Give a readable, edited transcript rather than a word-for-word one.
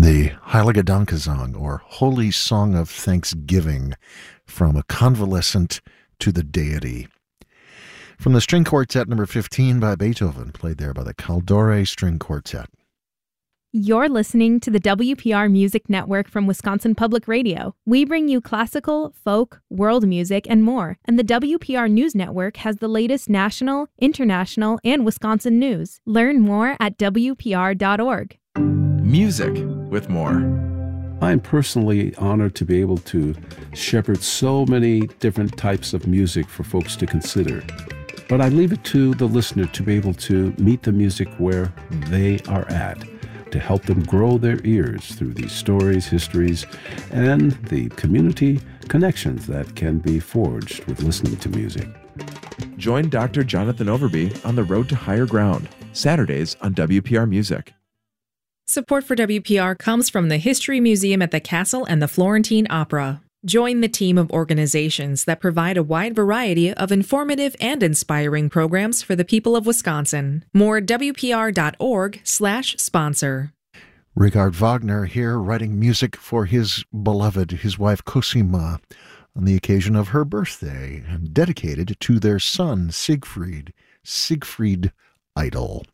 The Heilige Dankesang, or Holy Song of Thanksgiving, from a convalescent to the deity. From the String Quartet number 15 by Beethoven, played there by the Caldore String Quartet. You're listening to the WPR Music Network from Wisconsin Public Radio. We bring you classical, folk, world music, and more. And the WPR News Network has the latest national, international, and Wisconsin news. Learn more at WPR.org. Music with more. I'm personally honored to be able to shepherd so many different types of music for folks to consider. But I leave it to the listener to be able to meet the music where they are at, to help them grow their ears through these stories, histories, and the community connections that can be forged with listening to music. Join Dr. Jonathan Overby on the Road to Higher Ground, Saturdays on WPR Music. Support for WPR comes from the History Museum at the Castle and the Florentine Opera. Join the team of organizations that provide a wide variety of informative and inspiring programs for the people of Wisconsin. More at WPR.org/sponsor. Richard Wagner here, writing music for his beloved, his wife Cosima, on the occasion of her birthday, and dedicated to their son Siegfried Idle.